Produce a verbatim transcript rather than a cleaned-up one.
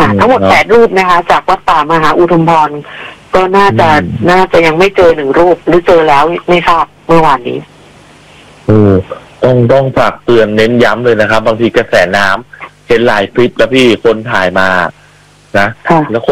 ทั้งหมดแปดรูปนะคะจากวัดป่ามหาอุทุมพรก็น่าจะน่าจะยังไม่เจอหนึ่งรูปหรือเจอแล้วไม่ทราบเมื่อวานนี้เออต้องต้องฝากเตือนเน้นย้ำเลยนะครับบางทีกระแสน้ำเห็นหลายคลิปแล้วพี่คนถ่ายมานะแล้ว